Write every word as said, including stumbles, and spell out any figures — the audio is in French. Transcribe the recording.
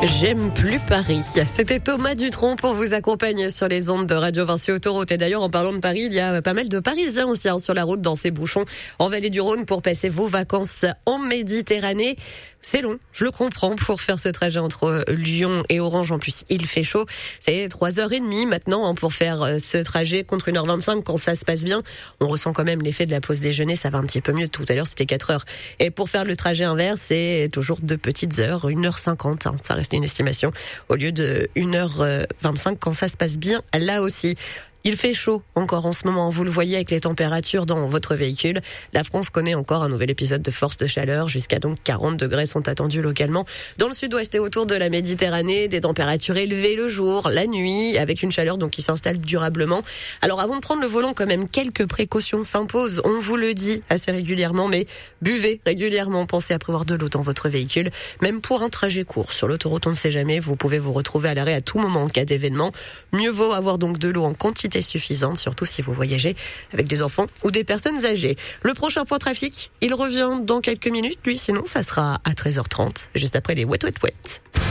J'aime plus Paris. C'était Thomas Dutronc pour vous accompagner sur les ondes de Radio Vinci Autoroute. Et d'ailleurs, en parlant de Paris, il y a pas mal de Parisiens aussi hein, sur la route dans ces bouchons en vallée du Rhône pour passer vos vacances en Méditerranée. C'est long, je le comprends, pour faire ce trajet entre Lyon et Orange. En plus, il fait chaud. C'est trois heures trente maintenant hein, pour faire ce trajet contre une heure vingt-cinq quand ça se passe bien. On ressent quand même l'effet de la pause déjeuner. Ça va un petit peu mieux. Tout à l'heure, c'était quatre heures. Et pour faire le trajet inverse, c'est toujours deux petites heures, une heure cinquante. Hein. Ça reste une estimation au lieu de une heure vingt-cinq quand ça se passe bien là aussi. Il fait chaud encore en ce moment, vous le voyez avec les températures dans votre véhicule. La France connaît encore un nouvel épisode de force de chaleur, jusqu'à donc quarante degrés sont attendus localement. Dans le sud-ouest et autour de la Méditerranée, des températures élevées le jour, la nuit, avec une chaleur donc qui s'installe durablement. Alors avant de prendre le volant, quand même, quelques précautions s'imposent. On vous le dit assez régulièrement, mais buvez régulièrement. Pensez à prévoir de l'eau dans votre véhicule, même pour un trajet court. Sur l'autoroute, on ne sait jamais, vous pouvez vous retrouver à l'arrêt à tout moment en cas d'événement. Mieux vaut avoir donc de l'eau en quantité suffisante, surtout si vous voyagez avec des enfants ou des personnes âgées. Le prochain point trafic, il revient dans quelques minutes, lui, sinon ça sera à treize heures trente, juste après les Wet Wet Wet.